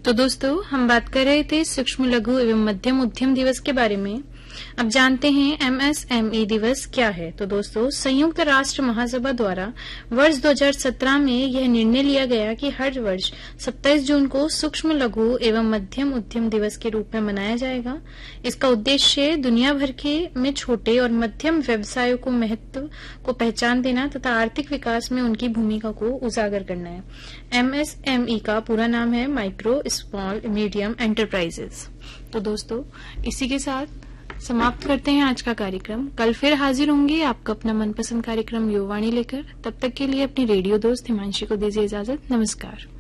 तो दोस्तों, हम बात कर रहे थे सूक्ष्म लघु एवं मध्यम उद्यम दिवस के बारे में। अब जानते हैं एमएसएमई दिवस क्या है। तो दोस्तों, संयुक्त राष्ट्र महासभा द्वारा वर्ष 2017 में यह निर्णय लिया गया कि हर वर्ष 27 जून को सूक्ष्म लघु एवं मध्यम उद्यम दिवस के रूप में मनाया जाएगा। इसका उद्देश्य दुनिया भर में छोटे और मध्यम व्यवसायों को महत्व को पहचान देना तथा आर्थिक विकास में उनकी भूमिका को उजागर करना है। एमएसएमई का पूरा नाम है माइक्रो स्मॉल मीडियम एंटरप्राइजेस। तो दोस्तों, इसी के साथ समाप्त करते हैं आज का कार्यक्रम। कल फिर हाजिर होंगे आपका अपना मनपसंद कार्यक्रम युवावाणी लेकर। तब तक के लिए अपनी रेडियो दोस्त हिमांशी को दीजिए इजाजत। नमस्कार।